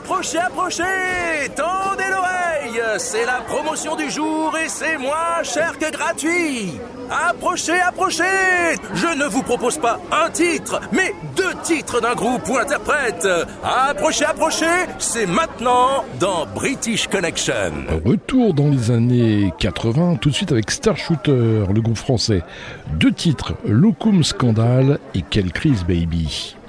Approchez, approchez, tendez l'oreille. C'est la promotion du jour et c'est moins cher que gratuit. Approchez, approchez. Je ne vous propose pas un titre, mais 2 titres d'un groupe ou interprète. Approchez, approchez, c'est maintenant dans British Connection. Retour dans les années 80, tout de suite avec Star Shooter, le groupe français. 2 titres, Locum Scandal et Quelle crise baby.